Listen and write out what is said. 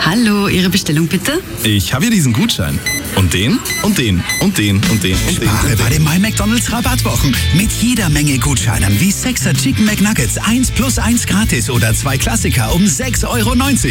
Hallo, Ihre Bestellung bitte? Ich habe hier diesen Gutschein. Und den? Und den? Und den? Und den? Und den? Spare bei den My McDonald's Rabattwochen. Mit jeder Menge Gutscheinen wie 6er Chicken McNuggets 1 plus 1 gratis oder 2 Klassiker um 6,90 €